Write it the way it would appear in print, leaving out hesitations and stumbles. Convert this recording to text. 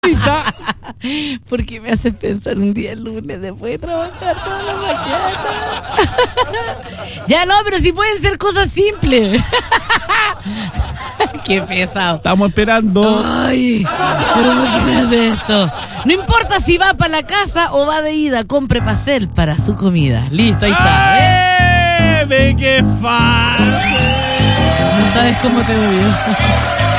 Porque me haces pensar un día el lunes después de trabajar toda la mañana. Ya no, pero si pueden ser cosas simples. Qué pesado. Estamos esperando. Ay, pero ¿por qué me hace esto? No importa si va para la casa o va de ida, compre pastel para su comida. Listo, ahí está. ¡Ve qué fácil! No sabes cómo te odio.